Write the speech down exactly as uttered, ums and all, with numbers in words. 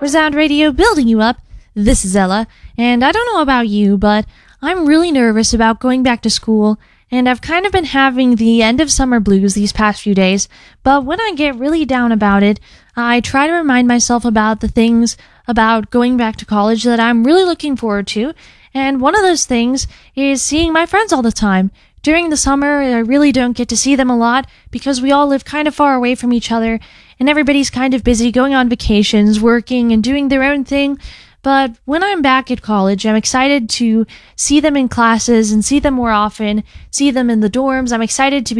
Resound Radio building you up. This is Ella, and I don't know about you, but I'm really nervous about going back to school, and I've kind of been having the end of summer blues these past few days, but when I get really down about it, I try to remind myself about the things about going back to college that I'm really looking forward to, and one of those things is seeing my friends all the time. During the summer, I really don't get to see them a lot because we all live kind of far away from each other, and everybody's kind of busy going on vacations, working, and doing their own thing. But when I'm back at college, I'm excited to see them in classes and see them more often, see them in the dorms. I'm excited to be